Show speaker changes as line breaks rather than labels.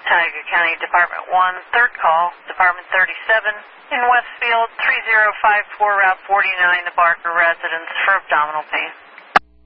Tioga County Department 1, third call, Department 37, in Westfield, 3054 Route 49, the Barker residence for abdominal pain.